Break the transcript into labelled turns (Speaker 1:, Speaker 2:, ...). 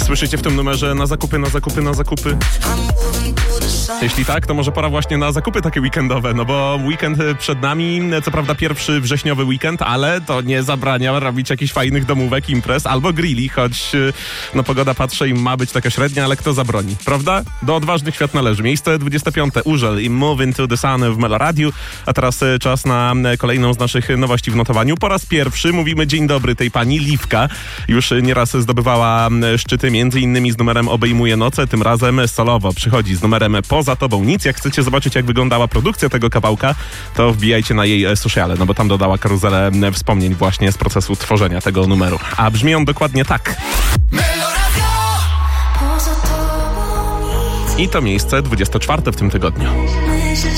Speaker 1: Słyszycie w tym numerze na zakupy, na zakupy, na zakupy? Jeśli tak, to może pora właśnie na zakupy takie weekendowe, no bo weekend przed nami, co prawda pierwszy wrześniowy weekend, ale to nie zabrania robić jakichś fajnych domówek, imprez albo grilli, choć no pogoda patrzę i ma być taka średnia, ale kto zabroni, prawda? Do odważnych świat należy. Miejsce 25. Urzel i Move Into The Sun w Meloradiu, a teraz czas na kolejną z naszych nowości w notowaniu. Po raz pierwszy mówimy dzień dobry tej pani Liwka. Już nieraz zdobywała szczyty, między innymi z numerem Obejmuje noce, tym razem solowo przychodzi z numerem Poza tobą nic. Jak chcecie zobaczyć, jak wyglądała produkcja tego kawałka, to wbijajcie na jej sociale, no bo tam dodała karuzelę wspomnień właśnie z procesu tworzenia tego numeru. A brzmi on dokładnie tak. I to miejsce 24 w tym tygodniu.